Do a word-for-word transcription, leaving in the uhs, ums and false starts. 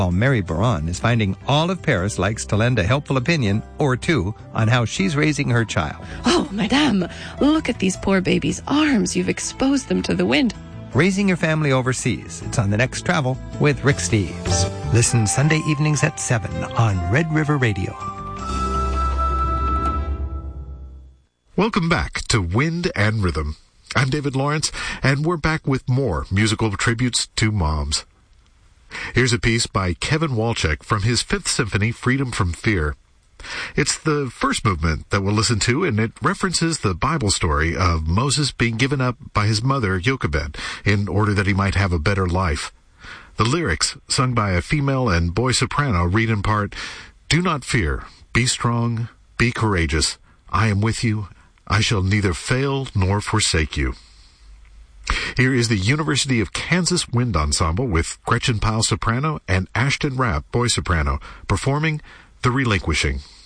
While Mary Baron is finding all of Paris likes to lend a helpful opinion or two on how she's raising her child. Oh, madame, look at these poor babies' arms. You've exposed them to the wind. Raising your family overseas. It's on The Next Travel with Rick Steves. Listen Sunday evenings at seven on Red River Radio. Welcome back to Wind and Rhythm. I'm David Lawrence, and we're back with more musical tributes to moms. Here's a piece by Kevin Walczak from his Fifth Symphony, Freedom from Fear. It's the first movement that we'll listen to, and it references the Bible story of Moses being given up by his mother, Jochebed, in order that he might have a better life. The lyrics, sung by a female and boy soprano, read in part, "Do not fear, be strong, be courageous. I am with you. I shall neither fail nor forsake you." Here is the University of Kansas Wind Ensemble with Gretchen Pyle soprano and Ashton Rapp boy soprano performing The Relinquishing.